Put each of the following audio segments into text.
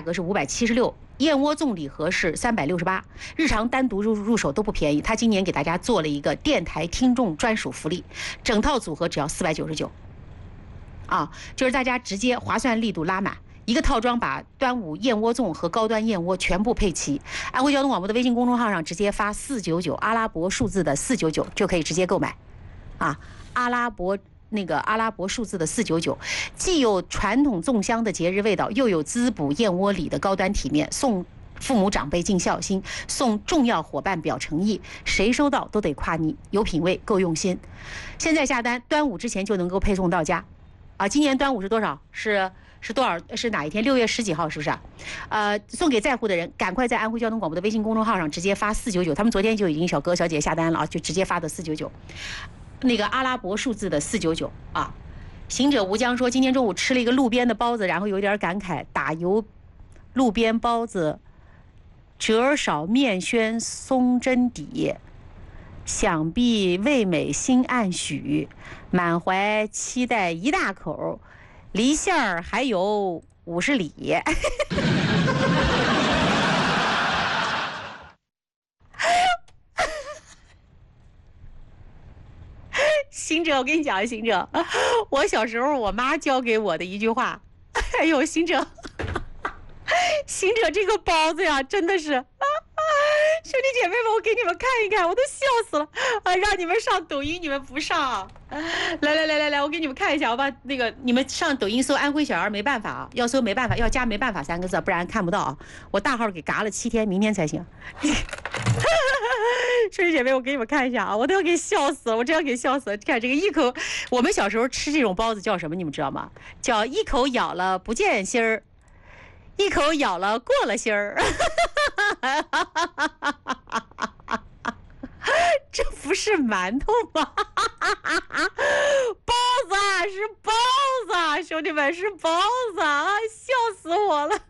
格是576，燕窝粽礼盒是368，日常单独入手都不便宜。他今年给大家做了一个电台听众专属福利，整套组合只要499，就是大家直接划算力度拉满。一个套装把端午燕窝粽和高端燕窝全部配齐。安徽交通广播的微信公众号上直接发499，阿拉伯数字的499就可以直接购买，阿拉伯数字的499，既有传统粽香的节日味道，又有滋补燕窝里的高端体面，送父母长辈尽孝心，送重要伙伴表诚意，谁收到都得夸你有品位够用心。现在下单，端午之前就能够配送到家。今年端午是多少？是多少？是哪一天？6月10几号，是不是？送给在乎的人，赶快在安徽交通广播的微信公众号上直接发499。他们昨天就已经小哥小姐下单了就直接发的499，那个阿拉伯数字的499。行者吴江说，今天中午吃了一个路边的包子，然后有点感慨，打油路边包子，折少面宣松针底。想必味美心暗许，满怀期待一大口，离馅儿还有50里。行者，我跟你讲，行者，我小时候我妈教给我的一句话，哎呦，行者，这个包子呀，真的是。兄弟姐妹们，我给你们看一看，我都笑死了让你们上抖音，你们不上来，我给你们看一下，我把那个你们上抖音搜安徽小儿没办法要搜没办法，要加没办法3个字，不然看不到我大号给嘎了7天，明天才行。兄弟姐妹，我给你们看一下我都要给笑死了，我真要给笑死了。看这个一口，我们小时候吃这种包子叫什么？你们知道吗？叫一口咬了不见芯儿，一口咬了过了芯儿。这不是馒头吗？包子是包子，兄弟们是包子笑死我了。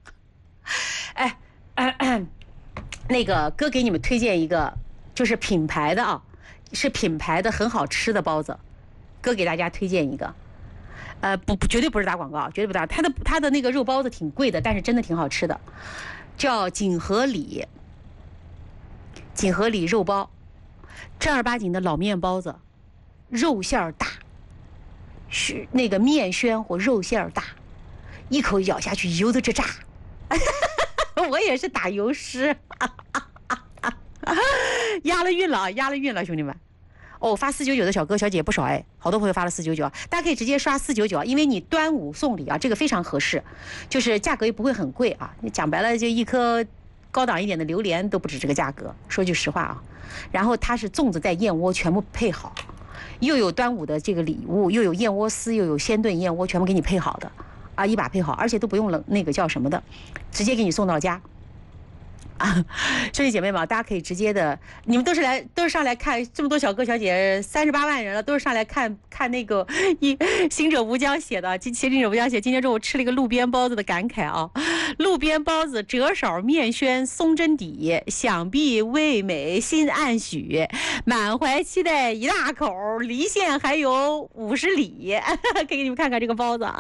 那个哥给你们推荐一个，就是品牌的是品牌的很好吃的包子，哥给大家推荐一个。绝对不是打广告，绝对不打。它的那个肉包子挺贵的，但是真的挺好吃的，叫锦和里肉包，正儿八经的老面包子，肉馅儿大，是那个面宣或肉馅儿大，一口咬下去油的这炸。我也是打油诗，押了韵了，兄弟们。发499的小哥小姐不少好多朋友发了499，大家可以直接刷499，因为你端午送礼这个非常合适，就是价格也不会很贵你讲白了，就一颗高档一点的榴莲都不止这个价格，说句实话然后它是粽子带燕窝全部配好，又有端午的这个礼物，又有燕窝丝，又有鲜炖燕窝，全部给你配好的一把配好，而且都不用冷那个叫什么的，直接给你送到家。兄弟姐妹们，大家可以直接的，你们都是上来看，这么多小哥小姐，38万人了，都是上来看那个行者吴江写的，行者吴江写今天中午吃了一个路边包子的感慨路边包子折少面宣松针底，想必味美心暗许，满怀期待一大口，离县还有50里。给你们看看这个包子。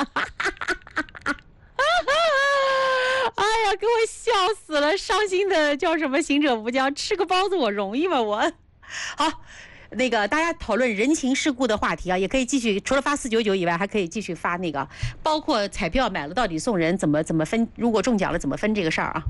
哎呀，给我笑死了！伤心的叫什么？行者无疆，吃个包子我容易吗？我好，那个大家讨论人情世故的话题也可以继续，除了发499以外，还可以继续发那个，包括彩票买了到底送人怎么分，如果中奖了怎么分这个事儿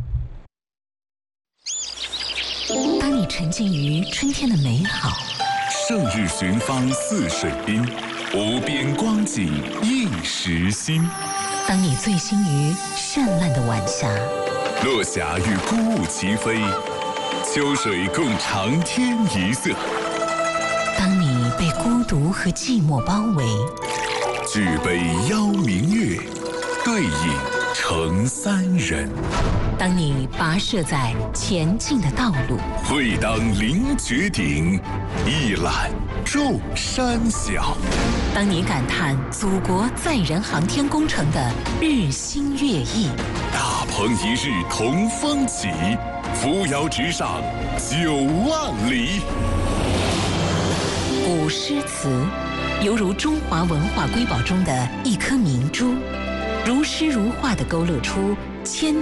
当你沉浸于春天的美好， 胜日寻芳泗水滨，无边光景映时新。 当你醉心于绚烂的晚霞， 落霞与孤鹜齐飞，秋水共长天一色。 当你被孤独和寂寞包围， 举杯邀明月，对影成3人。 当你跋涉在前进的道路， 会当凌绝顶，一览众山小。 当你感叹祖国载人航天工程的日新月异， 大鹏一日同风起，扶摇直上9万里。 古诗词犹如中华文化瑰宝中的一颗明珠，如诗如画地勾勒出千